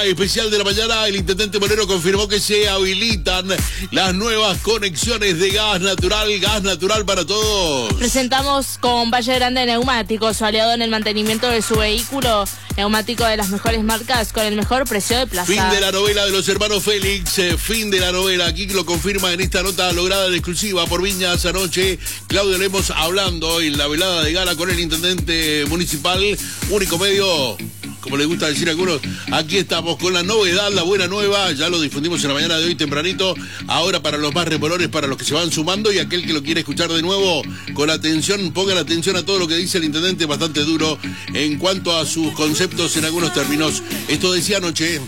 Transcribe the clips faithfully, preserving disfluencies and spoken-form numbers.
especial de la mañana, el intendente Monero confirmó que se habilitan las nuevas conexiones de gas natural, gas natural para todos. Presentamos con Valle Grande Neumáticos, su aliado en el mantenimiento de su vehículo, neumático de las mejores marcas con el mejor precio de plaza. Fin de la novela de los hermanos Félix, eh, fin de la novela. Aquí lo confirma en esta nota lograda en exclusiva por Viñas anoche. Claudio Lemos hablando hoy en la velada de gala con el intendente municipal, único medio, como le gusta decir a algunos. Aquí estamos con la novedad, la buena nueva, ya lo difundimos en la mañana de hoy tempranito. Ahora para los más remolores, para los que se van sumando y aquel que lo quiere escuchar de nuevo, con atención, pongan atención a todo lo que dice el intendente, bastante duro en cuanto a sus conceptos en algunos términos. Esto decía anoche.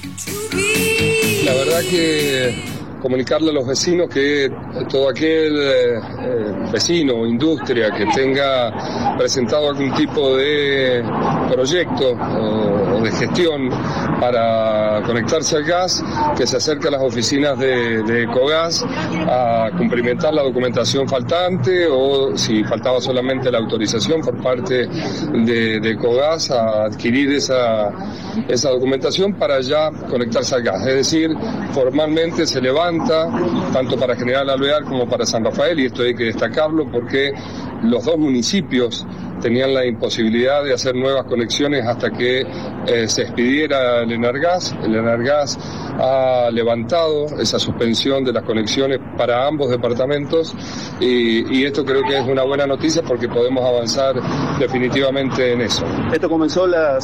La verdad que comunicarle a los vecinos que todo aquel eh, vecino o industria que tenga presentado algún tipo de proyecto o, o de gestión para conectarse al gas, que se acerque a las oficinas de, de Ecogas a cumplimentar la documentación faltante, o si faltaba solamente la autorización por parte de, de Ecogas a adquirir esa, esa documentación para ya conectarse al gas. Es decir, formalmente se levanta tanto para General Alvear como para San Rafael, y esto hay que destacarlo porque los dos municipios tenían la imposibilidad de hacer nuevas conexiones hasta que eh, se expidiera el Enargas. El Enargas ha levantado esa suspensión de las conexiones para ambos departamentos y, y esto creo que es una buena noticia porque podemos avanzar definitivamente en eso. Esto comenzó la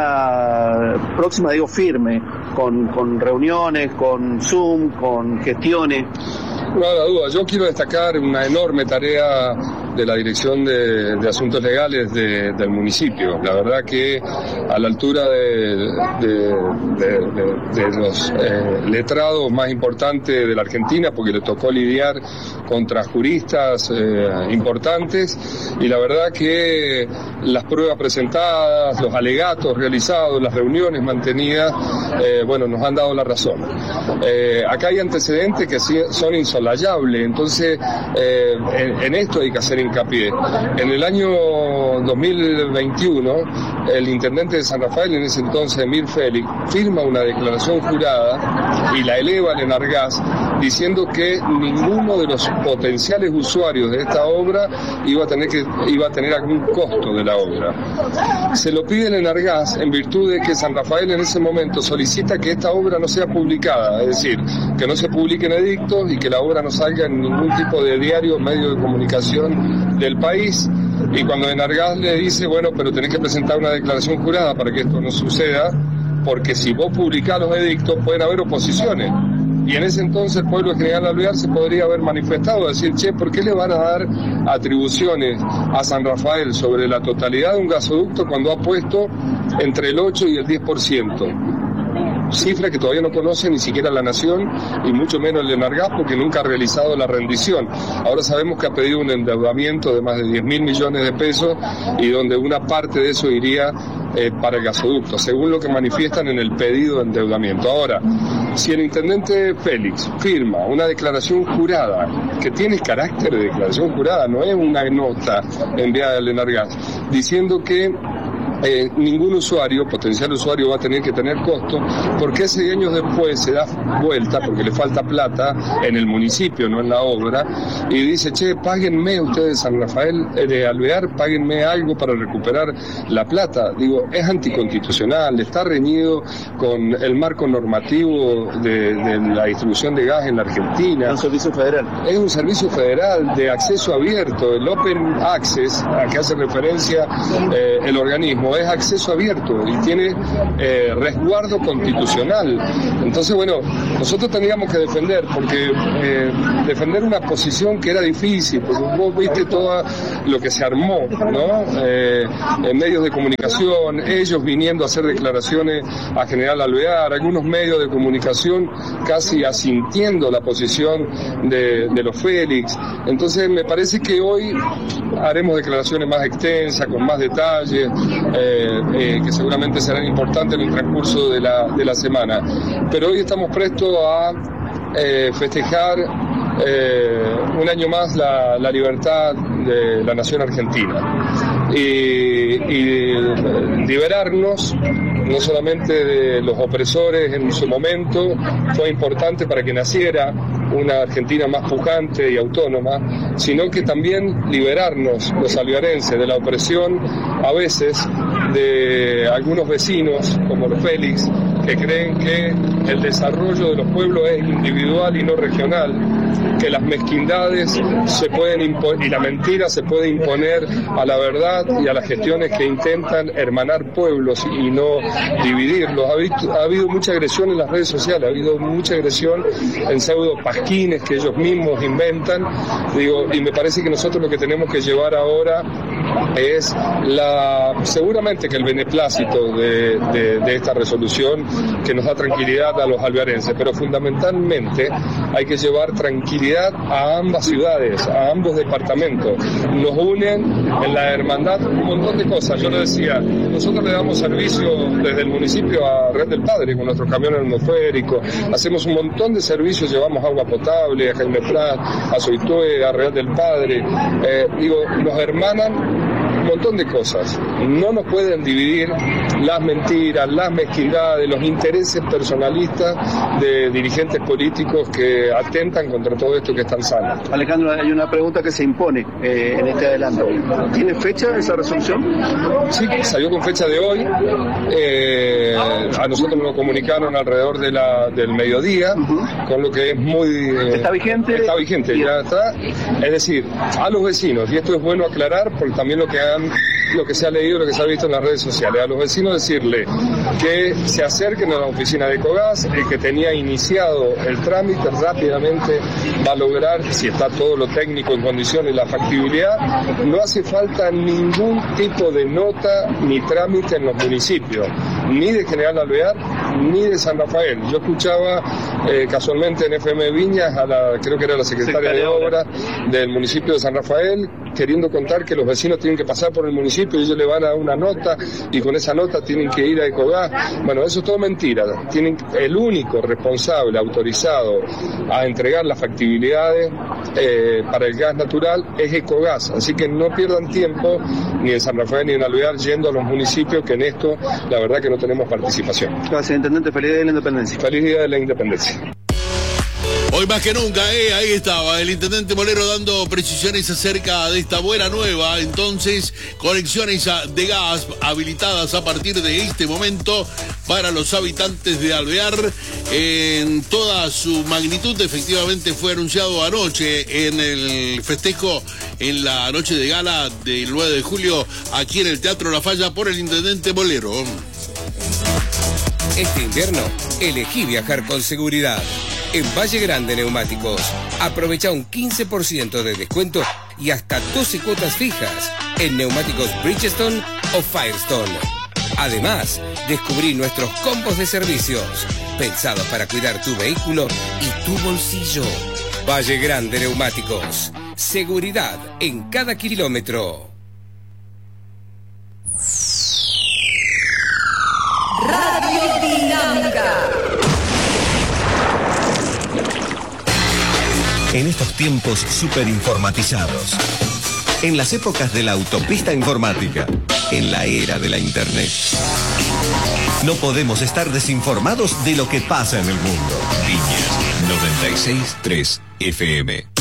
semana próxima, digo firme, con, con reuniones, con Zoom, con gestiones. No hay duda, yo quiero destacar una enorme tarea de la Dirección de, de Asuntos Legales de, del municipio. La verdad que a la altura de, de, de, de, de los eh, letrados más importantes de la Argentina, porque le tocó lidiar contra juristas eh, importantes, y la verdad que las pruebas presentadas, los alegatos realizados, las reuniones mantenidas, eh, bueno, nos han dado la razón. Eh, acá hay antecedentes que son insolayables, entonces eh, en, en esto hay que hacer hincapié. En el año dos mil veintiuno, el intendente de San Rafael, en ese entonces Emir Félix, firma una declaración jurada y la eleva al Enargas, diciendo que ninguno de los potenciales usuarios de esta obra iba a tener que iba a tener algún costo de la obra. Se lo pide el Enargas en virtud de que San Rafael en ese momento solicita que esta obra no sea publicada, es decir, que no se publiquen edictos y que la obra no salga en ningún tipo de diario o medio de comunicación del país. Y cuando Enargas le dice, bueno, pero tenés que presentar una declaración jurada para que esto no suceda, porque si vos publicás los edictos pueden haber oposiciones. Y en ese entonces el pueblo de General Alvear se podría haber manifestado, decir, che, ¿por qué le van a dar atribuciones a San Rafael sobre la totalidad de un gasoducto cuando ha puesto entre el ocho y el diez por ciento? Cifra que todavía no conoce ni siquiera la Nación y mucho menos el Enargas, porque nunca ha realizado la rendición. Ahora sabemos que ha pedido un endeudamiento de más de diez mil millones de pesos y donde una parte de eso iría eh, para el gasoducto, según lo que manifiestan en el pedido de endeudamiento. Ahora, si el intendente Félix firma una declaración jurada, que tiene carácter de declaración jurada, no es una nota enviada al Enargas, diciendo que Eh, ningún usuario, potencial usuario, va a tener que tener costo, porque seis años después se da vuelta, porque le falta plata en el municipio, no en la obra, y dice, che, páguenme ustedes San Rafael eh, de Alvear, páguenme algo para recuperar la plata. Digo, es anticonstitucional, está reñido con el marco normativo de, de la distribución de gas en la Argentina. Es un servicio federal. Es un servicio federal de acceso abierto, el Open Access, a que hace referencia eh, el organismo, es acceso abierto y tiene eh, resguardo constitucional. Entonces, bueno, nosotros teníamos que defender, porque eh, defender una posición que era difícil, porque vos viste todo lo que se armó, ¿no? Eh, en medios de comunicación, ellos viniendo a hacer declaraciones a General Alvear, algunos medios de comunicación casi asintiendo la posición de, de los Félix. Entonces, me parece que hoy haremos declaraciones más extensas, con más detalles, Eh, eh, que seguramente serán importantes en el transcurso de la, de la semana. Pero hoy estamos prestos a eh, festejar eh, un año más la, la libertad de la nación argentina. Y, y liberarnos no solamente de los opresores en su momento, fue importante para que naciera una Argentina más pujante y autónoma, sino que también liberarnos, los alvearenses, de la opresión, a veces, de algunos vecinos, como los Félix, que creen que el desarrollo de los pueblos es individual y no regional, que las mezquindades se pueden impo- y la mentira se puede imponer a la verdad y a las gestiones que intentan hermanar pueblos y no dividirlos. Ha, habido, ha habido mucha agresión en las redes sociales, ha habido mucha agresión en pseudo pasquines que ellos mismos inventan, digo, y me parece que nosotros lo que tenemos que llevar ahora es la, seguramente que el beneplácito de, de, de esta resolución que nos da tranquilidad a los alvearenses, pero fundamentalmente hay que llevar tranquilidad a ambas ciudades, a ambos departamentos. Nos unen en la hermandad un montón de cosas. Yo lo decía, nosotros le damos servicio desde el municipio a Real del Padre con nuestros camiones atmosféricos, hacemos un montón de servicios, llevamos agua potable a Jaime Prat, a Soitué, a Real del Padre, eh, digo, nos hermanan un montón de cosas. No nos pueden dividir las mentiras, las mezquindades, los intereses personalistas de dirigentes políticos que atentan contra todo esto que es tan sano. Alejandro, hay una pregunta que se impone eh, en este adelanto. ¿Tiene fecha esa resolución? Sí, salió con fecha de hoy. Eh, a nosotros nos comunicaron alrededor de la, del mediodía, uh-huh. con lo que es muy... Eh, ¿Está vigente? Está vigente, ya está. Es decir, a los vecinos, y esto es bueno aclarar, porque también lo que han lo que se ha leído, lo que se ha visto en las redes sociales, a los vecinos decirle que se acerquen a la oficina de Ecogas, el que tenía iniciado el trámite rápidamente va a lograr, si está todo lo técnico en condiciones, la factibilidad. No hace falta ningún tipo de nota ni trámite en los municipios, ni de General Alvear, ni de San Rafael. Yo escuchaba eh, casualmente en F M Viñas a la, creo que era la secretaria de Obras del municipio de San Rafael, queriendo contar que los vecinos tienen que pasar por el municipio y ellos le van a dar una nota y con esa nota tienen que ir a Ecogas. Bueno, eso es todo mentira. Tienen, el único responsable autorizado a entregar las factibilidades eh, para el gas natural es Ecogas. Así que no pierdan tiempo ni en San Rafael ni en Alvear yendo a los municipios, que en esto la verdad que no tenemos participación. Gracias, Intendente. Feliz Día de la Independencia. Feliz Día de la Independencia. Hoy más que nunca, eh, ahí estaba el Intendente Molero dando precisiones acerca de esta buena nueva. Entonces, conexiones de gas habilitadas a partir de este momento para los habitantes de Alvear en toda su magnitud. Efectivamente fue anunciado anoche en el festejo, en la noche de gala del nueve de julio, aquí en el Teatro La Falla, por el Intendente Molero. Este invierno, elegí viajar con seguridad. En Valle Grande Neumáticos, aprovecha un quince por ciento de descuento y hasta doce cuotas fijas en neumáticos Bridgestone o Firestone. Además, descubrí nuestros combos de servicios, pensados para cuidar tu vehículo y tu bolsillo. Valle Grande Neumáticos, seguridad en cada kilómetro. Radio Dinámica. En estos tiempos superinformatizados, en las épocas de la autopista informática, en la era de la internet, no podemos estar desinformados de lo que pasa en el mundo. Viñas noventa y seis punto tres F M.